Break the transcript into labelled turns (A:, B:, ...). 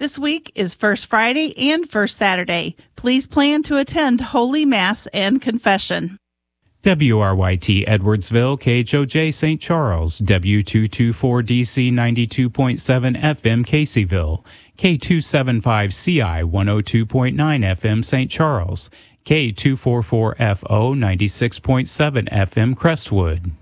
A: this week is First Friday and First Saturday. Please plan to attend Holy Mass and Confession.
B: WRYT Edwardsville, KHOJ St. Charles, W224DC 92.7 FM Caseyville, K275CI 102.9 FM St. Charles, K244FO 96.7 FM Crestwood.